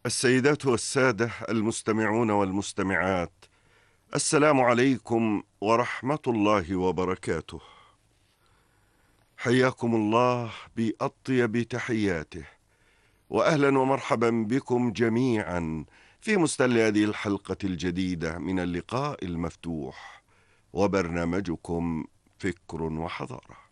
السيدات والسادة المستمعون والمستمعات، السلام عليكم ورحمة الله وبركاته. حياكم الله بأطيب تحياته، وأهلا ومرحبا بكم جميعا في مستل هذه الحلقة الجديدة من اللقاء المفتوح وبرنامجكم فكر وحضارة،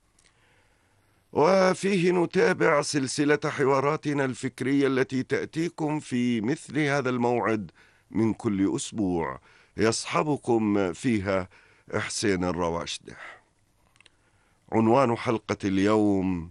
وفيه نتابع سلسلة حواراتنا الفكرية التي تأتيكم في مثل هذا الموعد من كل أسبوع، يصحبكم فيها حسين الرواشده. عنوان حلقة اليوم: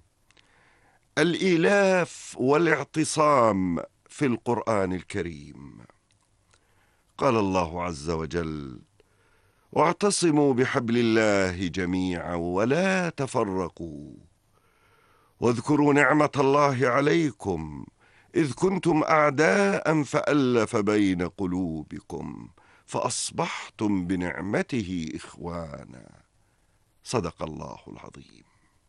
الإيلاف والاعتصام في القرآن الكريم. قال الله عز وجل: واعتصموا بحبل الله جميعا ولا تفرقوا، واذكروا نعمة الله عليكم إذ كنتم أعداء فألف بين قلوبكم فأصبحتم بنعمته إخوانا. صدق الله العظيم.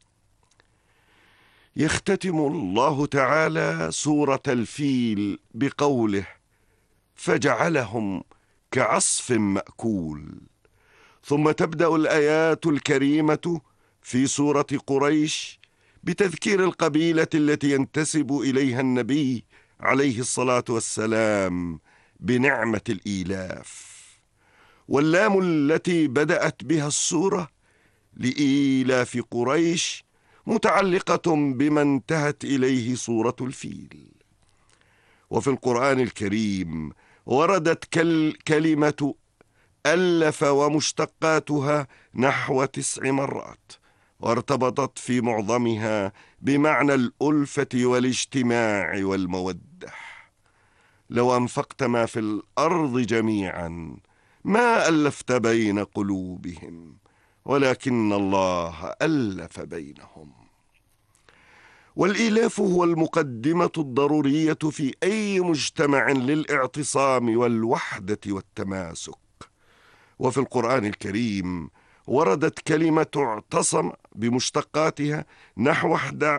يختتم الله تعالى سورة الفيل بقوله: فجعلهم كعصف مأكول. ثم تبدأ الآيات الكريمة في سورة قريش بتذكير القبيلة التي ينتسب إليها النبي عليه الصلاة والسلام بنعمة الإيلاف، واللام التي بدأت بها السورة لإيلاف قريش متعلقة بما انتهت إليه سورة الفيل. وفي القرآن الكريم وردت كلمة ألف ومشتقاتها نحو 9 مرات، وارتبطت في معظمها بمعنى الألفة والاجتماع والمودة. لو أنفقت ما في الأرض جميعا ما ألفت بين قلوبهم ولكن الله ألف بينهم. والإيلاف هو المقدمة الضرورية في أي مجتمع للاعتصام والوحدة والتماسك. وفي القرآن الكريم وردت كلمة اعتصم بمشتقاتها نحو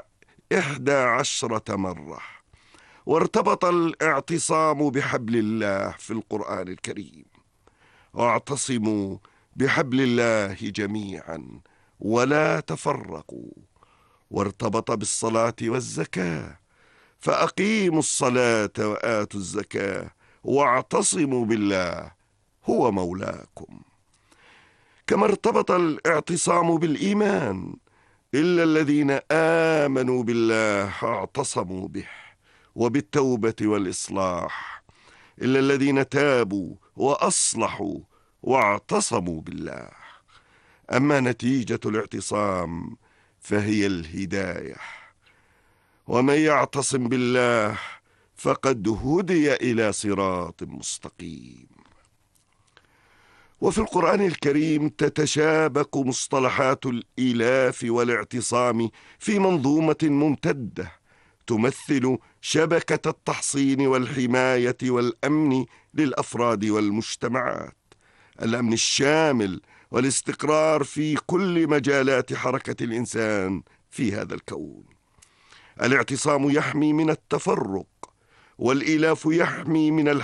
11 مرة، وارتبط الاعتصام بحبل الله في القرآن الكريم: واعتصموا بحبل الله جميعا ولا تفرقوا. وارتبط بالصلاة والزكاة: فأقيموا الصلاة وآتوا الزكاة واعتصموا بالله هو مولاكم. كما ارتبط الاعتصام بالإيمان: إلا الذين آمنوا بالله اعتصموا به، وبالتوبة والإصلاح: إلا الذين تابوا وأصلحوا واعتصموا بالله. أما نتيجة الاعتصام فهي الهداية، ومن يعتصم بالله فقد هدي إلى صراط مستقيم. وفي القرآن الكريم تتشابك مصطلحات الإيلاف والاعتصام في منظومة ممتدة تمثل شبكة التحصين والحماية والأمن للأفراد والمجتمعات، الأمن الشامل والاستقرار في كل مجالات حركة الإنسان في هذا الكون. الاعتصام يحمي من التفرق، والإيلاف يحمي من